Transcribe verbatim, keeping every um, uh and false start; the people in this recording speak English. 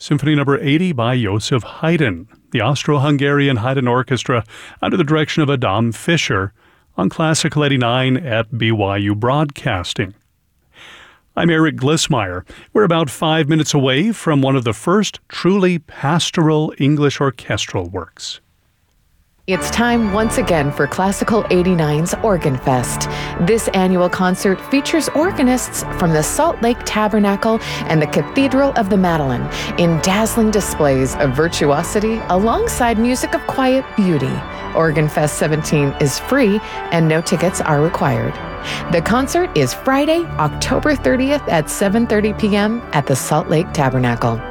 Symphony Number eighty by Joseph Haydn, the Austro-Hungarian Haydn Orchestra under the direction of Adam Fischer, on Classical eighty-nine at B Y U Broadcasting. I'm Eric Glissmeyer. We're about five minutes away from one of the first truly pastoral English orchestral works. It's time once again for Classical eighty-nine's Organ Fest. This annual concert features organists from the Salt Lake Tabernacle and the Cathedral of the Madeleine in dazzling displays of virtuosity alongside music of quiet beauty. Organ Fest seventeen is free and no tickets are required. The concert is Friday, October thirtieth at seven thirty p.m. at the Salt Lake Tabernacle.